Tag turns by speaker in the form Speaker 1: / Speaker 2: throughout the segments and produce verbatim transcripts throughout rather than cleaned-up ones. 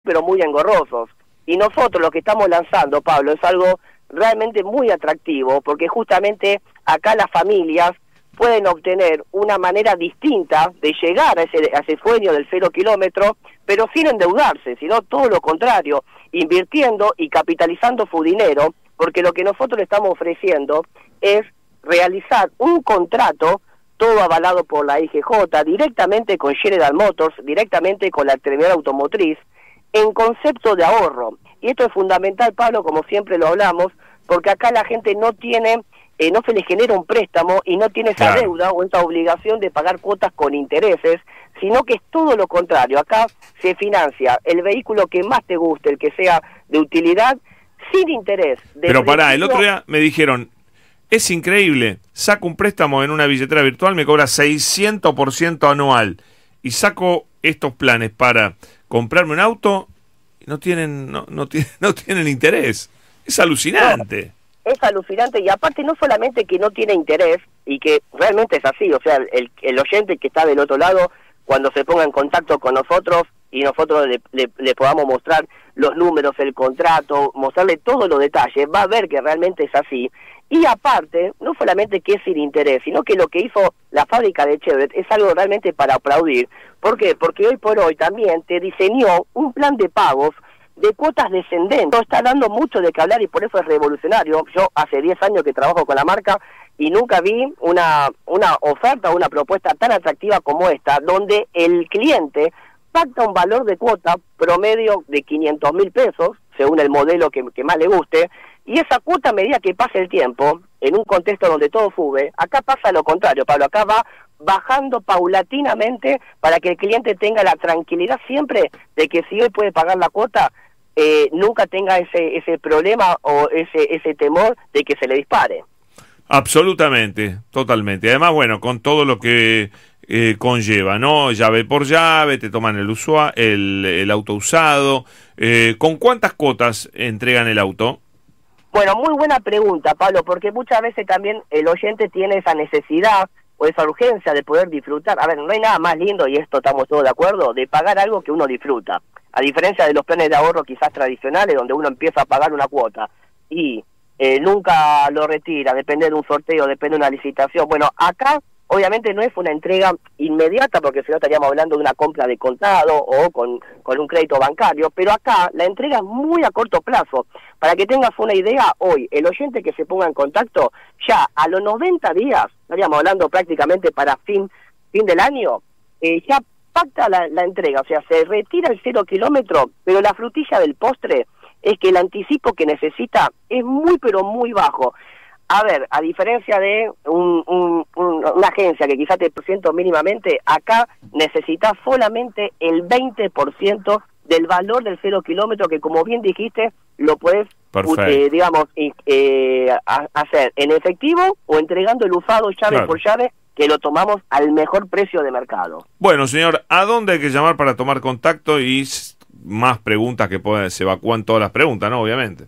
Speaker 1: pero muy engorrosos. Y nosotros lo que estamos lanzando, Pablo, es algo realmente muy atractivo, porque justamente acá las familias pueden obtener una manera distinta de llegar a ese, a ese sueño del cero kilómetro, pero sin endeudarse, sino todo lo contrario, invirtiendo y capitalizando su dinero, porque lo que nosotros le estamos ofreciendo es realizar un contrato, todo avalado por la I G J, directamente con General Motors, directamente con la terminal automotriz, en concepto de ahorro. Y esto es fundamental, Pablo, como siempre lo hablamos, porque acá la gente no tiene, eh, no se le genera un préstamo y no tiene esa
Speaker 2: Claro.
Speaker 1: deuda o esa obligación de pagar cuotas con intereses, sino que es todo lo contrario. Acá se financia el vehículo que más te guste, el que sea de utilidad, sin interés. De
Speaker 2: Pero pará, el
Speaker 1: principio-
Speaker 2: otro día me dijeron, es increíble, saco un préstamo en una billetera virtual, me cobra seiscientos por ciento anual, y saco estos planes para comprarme un auto, y no tienen, no, no, tienen, no tienen interés. Es alucinante.
Speaker 1: Es alucinante, y aparte no solamente que no tiene interés, y que realmente es así, o sea, el, el oyente que está del otro lado, cuando se ponga en contacto con nosotros, y nosotros le, le, le podamos mostrar los números, el contrato, mostrarle todos los detalles, va a ver que realmente es así. Y aparte, no solamente que es sin interés, sino que lo que hizo la fábrica de Chevrolet es algo realmente para aplaudir. ¿Por qué? Porque hoy por hoy también te diseñó un plan de pagos de cuotas descendentes. Está dando mucho de qué hablar y por eso es revolucionario. Yo hace diez años que trabajo con la marca y nunca vi una, una oferta o una propuesta tan atractiva como esta, donde el cliente pacta un valor de cuota promedio de quinientos mil pesos, según el modelo que, que más le guste, y esa cuota, a medida que pase el tiempo, en un contexto donde todo sube, acá pasa lo contrario, Pablo, acá va bajando paulatinamente para que el cliente tenga la tranquilidad siempre de que si hoy puede pagar la cuota, eh, nunca tenga ese ese problema o ese ese temor de que se le dispare.
Speaker 2: Absolutamente, totalmente. Además, bueno, con todo lo que eh, conlleva, ¿no? Llave por llave, te toman el, usua el, el auto usado. Eh, ¿Con cuántas cuotas entregan el auto?
Speaker 1: Bueno, muy buena pregunta, Pablo, porque muchas veces también el oyente tiene esa necesidad o esa urgencia de poder disfrutar. A ver, no hay nada más lindo, y esto estamos todos de acuerdo, de pagar algo que uno disfruta. A diferencia de los planes de ahorro quizás tradicionales, donde uno empieza a pagar una cuota y eh, nunca lo retira, depende de un sorteo, depende de una licitación. Bueno, acá obviamente no es una entrega inmediata, porque si no estaríamos hablando de una compra de contado o con, con un crédito bancario, pero acá la entrega es muy a corto plazo. Para que tengas una idea, hoy el oyente que se ponga en contacto, ya a los noventa días, estaríamos hablando prácticamente para fin, fin del año, eh, ya pacta la, la entrega, o sea, se retira el cero kilómetro, pero la frutilla del postre es que el anticipo que necesita es muy pero muy bajo. A ver, a diferencia de un, un, un, una agencia que quizás te presento mínimamente, acá necesitas solamente el veinte por ciento del valor del cero kilómetro, que como bien dijiste, lo puedes, eh, digamos, eh, a, hacer en efectivo o entregando el usado llave
Speaker 2: Claro.
Speaker 1: por llave, que lo tomamos al mejor precio de mercado.
Speaker 2: Bueno, señor, ¿a dónde hay que llamar para tomar contacto? Y más preguntas que pueden, se evacúan todas las preguntas, ¿no? Obviamente.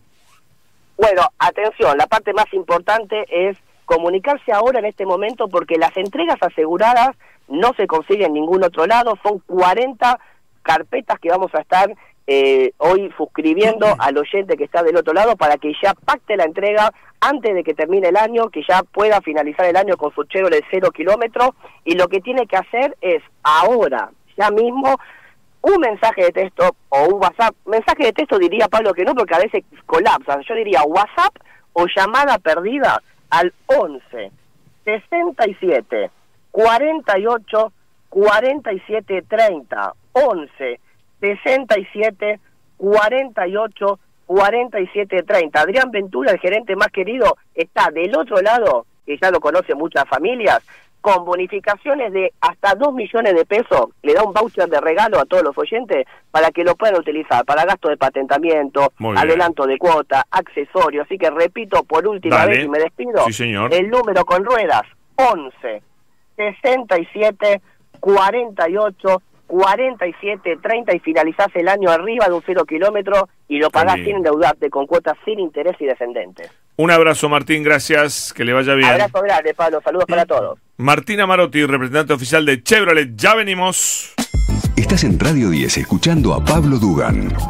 Speaker 1: Bueno, atención, la parte más importante es comunicarse ahora en este momento, porque las entregas aseguradas no se consiguen en ningún otro lado. Son cuarenta carpetas que vamos a estar eh, hoy suscribiendo al oyente que está del otro lado para que ya pacte la entrega antes de que termine el año, que ya pueda finalizar el año con su Chevrolet cero kilómetro. Y lo que tiene que hacer es ahora, ya mismo, un mensaje de texto o un WhatsApp. Mensaje de texto diría, Pablo, que no, porque a veces colapsan. Yo diría WhatsApp o llamada perdida al once, sesenta y siete, cuarenta y ocho, cuarenta y siete, treinta. once, sesenta y siete, cuarenta y ocho, cuarenta y siete, treinta. Adrián Ventura, el gerente más querido, está del otro lado, que ya lo conocen muchas familias, con bonificaciones de hasta dos millones de pesos. Le da un voucher de regalo a todos los oyentes para que lo puedan utilizar para gasto de patentamiento, adelanto de cuota, accesorios. Así que repito por última
Speaker 2: Dale.
Speaker 1: vez y me despido.
Speaker 2: Sí, señor.
Speaker 1: El número con ruedas, once, sesenta y siete, cuarenta y ocho, cuarenta y siete, treinta, y finalizás el año arriba de un cero kilómetro y lo pagás sin endeudarte, con cuotas sin interés y descendentes.
Speaker 2: Un abrazo, Martín, gracias, que le vaya bien.
Speaker 1: Abrazo grande, Pablo, saludos para todos.
Speaker 2: Martín Amarotti, representante oficial de Chevrolet, ya venimos.
Speaker 3: Estás en Radio diez escuchando a Pablo Dugan.